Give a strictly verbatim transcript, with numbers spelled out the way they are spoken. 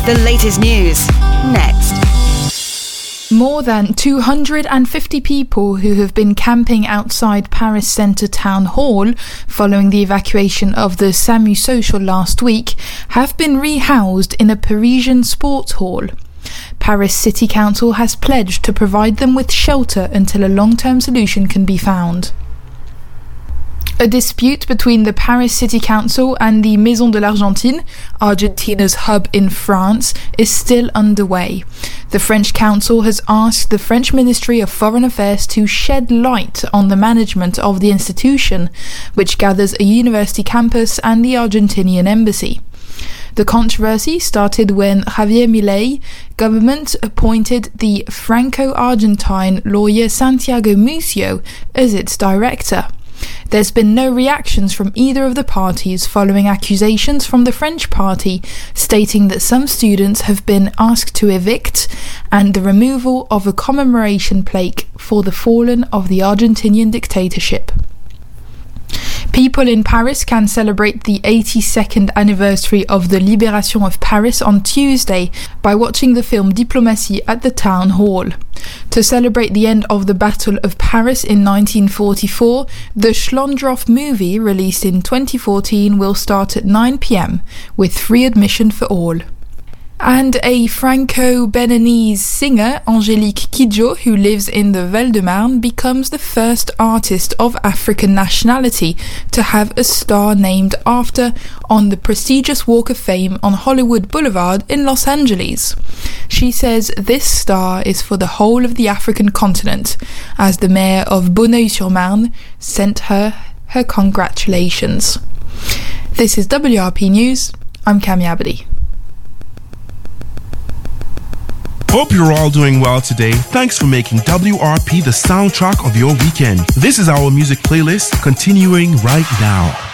The latest news, next. More than two hundred fifty people who have been camping outside Paris Centre Town Hall following the evacuation of the SAMU Social last week have been rehoused in a Parisian sports hall. Paris City Council has pledged to provide them with shelter until a long-term solution can be found. A dispute between the Paris City Council and the Maison de l'Argentine, Argentina's hub in France, is still underway. The French Council has asked the French Ministry of Foreign Affairs to shed light on the management of the institution, which gathers a university campus and the Argentinian embassy. The controversy started when Javier Milei government appointed the Franco-Argentine lawyer Santiago Mucio as its director. There's been no reactions from either of the parties following accusations from the French party stating that some students have been asked to evict and the removal of a commemoration plaque for the fallen of the Argentinian dictatorship. People in Paris can celebrate the eighty-second anniversary of the Libération of Paris on Tuesday by watching the film Diplomatie at the Town Hall. To celebrate the end of the Battle of Paris in nineteen forty-four, the Schlondorf movie, released in twenty fourteen, will start at nine p.m, with free admission for all. And a Franco-Beninese singer, Angélique Kidjo, who lives in the Val-de-Marne, becomes the first artist of African nationality to have a star named after on the prestigious Walk of Fame on Hollywood Boulevard in Los Angeles. She says this star is for the whole of the African continent, as the mayor of Bonneuil-sur-Marne sent her her congratulations. This is W R P News. I'm Cami Abadi. Hope you're all doing well today. Thanks for making W R P the soundtrack of your weekend. This is our music playlist continuing right now.